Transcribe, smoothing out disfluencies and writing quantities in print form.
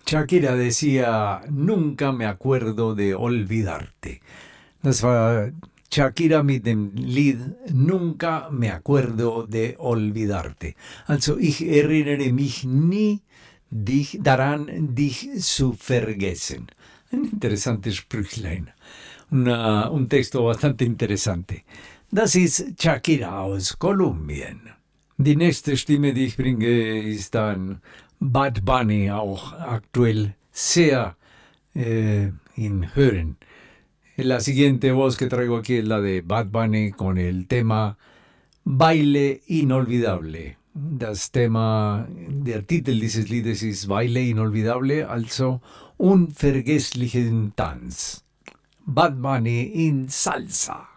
Shakira decía, nunca me acuerdo de olvidarte. Das war Shakira mit dem Lied Nunca me acuerdo de olvidarte. Also ich erinnere mich nie daran, dich zu vergessen. Ein interessantes Sprüchlein. Un texto bastante interesante. Das ist Shakira aus Kolumbien. Die nächste Stimme, die ich bringe, ist dann Bad Bunny, auch aktuell sehr in Hören. La siguiente voz que traigo aquí es la de Bad Bunny con el tema Baile Inolvidable. Das Thema, der Titel dieses Liedes ist Baile Inolvidable, also unvergesslichen Tanz. Bad Bunny in Salsa.